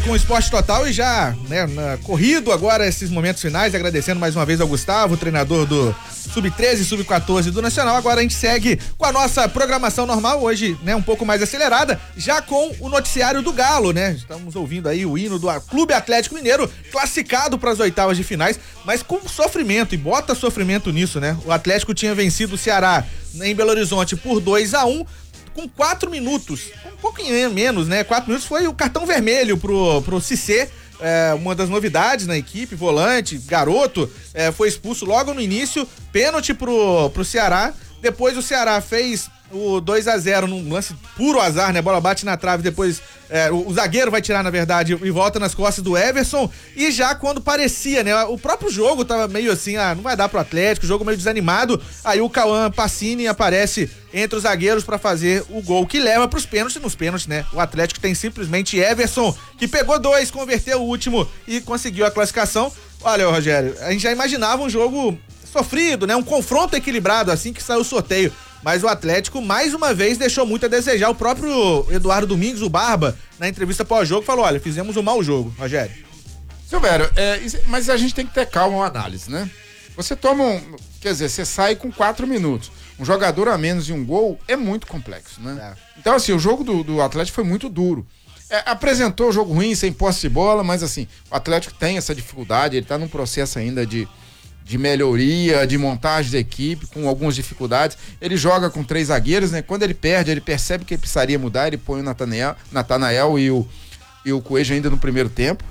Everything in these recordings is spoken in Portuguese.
com o Esporte Total e já, né, corrido agora esses momentos finais, agradecendo mais uma vez ao Gustavo, treinador do Sub-13 e Sub-14 do Nacional. Agora a gente segue com a nossa programação normal, hoje, né, um pouco mais acelerada, já com o noticiário do Galo, né? Estamos ouvindo aí o hino do Clube Atlético Mineiro, classificado para as oitavas de finais, mas com sofrimento, e bota sofrimento nisso, né? O Atlético tinha vencido o Ceará em Belo Horizonte por 2-1, com 4 minutos, um pouquinho menos, né? 4 minutos foi o cartão vermelho pro Cissé, uma das novidades na equipe, volante, garoto, foi expulso logo no início, pênalti pro Ceará. Depois o Ceará fez o 2-0 num lance puro azar, né? A bola bate na trave, depois o zagueiro vai tirar, na verdade, e volta nas costas do Everson. E já quando parecia, né? O próprio jogo tava meio assim, não vai dar pro Atlético, o jogo meio desanimado. Aí o Cauã Pacini aparece entre os zagueiros para fazer o gol que leva pros pênaltis. Nos pênaltis, né? O Atlético tem simplesmente Everson, que pegou 2, converteu o último e conseguiu a classificação. Olha, Rogério, a gente já imaginava um jogo sofrido, né? Um confronto equilibrado assim que saiu o sorteio. Mas o Atlético, mais uma vez, deixou muito a desejar. O próprio Eduardo Domingos, o Barba, na entrevista pós-jogo, falou: olha, fizemos um mau jogo, Rogério. Silvério, mas a gente tem que ter calma na análise, né? Você toma quer dizer, você sai com 4 minutos. Um jogador a menos e um gol é muito complexo, né? Então, assim, o jogo do Atlético foi muito duro. Apresentou o jogo ruim, sem posse de bola, mas assim, o Atlético tem essa dificuldade, ele tá num processo ainda de melhoria, de montagem da equipe, com algumas dificuldades. Ele joga com 3 zagueiros, né? Quando ele perde, ele percebe que ele precisaria mudar, ele põe o Natanael e o Coelho ainda no primeiro tempo.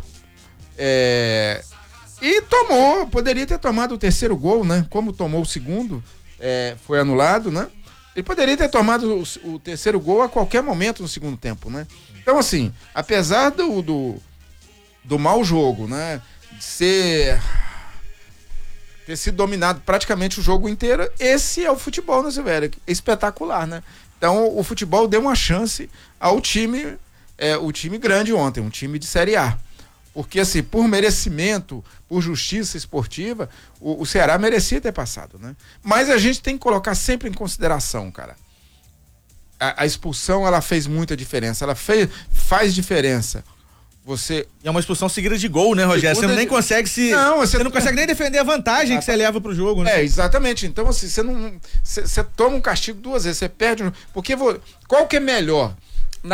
E poderia ter tomado o terceiro gol, né? Como tomou o segundo, foi anulado, né? Ele poderia ter tomado o terceiro gol a qualquer momento no segundo tempo, né? Então, assim, apesar do mau jogo, né? Ter sido dominado praticamente o jogo inteiro, esse é o futebol, né, Silvério? É espetacular, né? Então, o futebol deu uma chance ao time, o time grande ontem, um time de Série A. Porque, assim, por merecimento, por justiça esportiva, o Ceará merecia ter passado, né? Mas a gente tem que colocar sempre em consideração, cara. A expulsão, ela fez muita diferença, faz diferença. E é uma expulsão seguida de gol, né, Rogério? Você nem consegue você não consegue nem defender a vantagem que você leva pro jogo, né? Exatamente. Então, assim, você toma um castigo 2 vezes, você perde. Porque qual que é melhor?